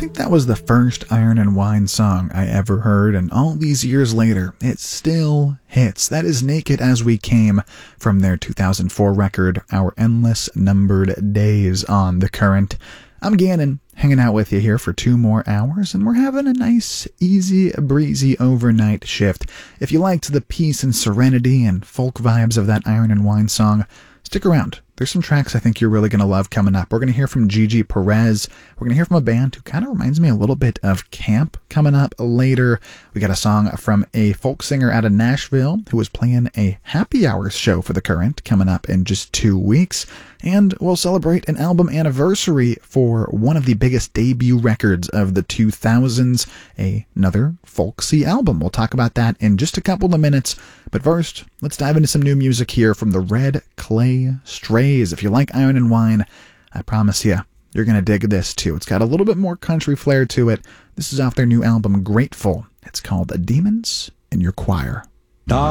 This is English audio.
think that was the first Iron and Wine song I ever heard, and all these years later, it still hits. That is Naked As We Came from their 2004 record, Our Endless Numbered Days on The Current. I'm Gannon, hanging out with you here for 2 more hours, and we're having a nice, easy, breezy overnight shift. If you liked the peace and serenity and folk vibes of that Iron and Wine song, stick around. There's some tracks I think you're really going to love coming up. We're going to hear from Gigi Perez. We're going to hear from a band who kind of reminds me a little bit of Camp coming up later. We got a song from a folk singer out of Nashville who was playing a happy hours show for The Current coming up in just 2 weeks. And we'll celebrate an album anniversary for one of the biggest debut records of the 2000s, another folksy album. We'll talk about that in just a couple of minutes. But first, let's dive into some new music here from the Red Clay Strays. If you like Iron and Wine, I promise you, you're going to dig this too. It's got a little bit more country flair to it. This is off their new album, Grateful. It's called Demons in Your Choir.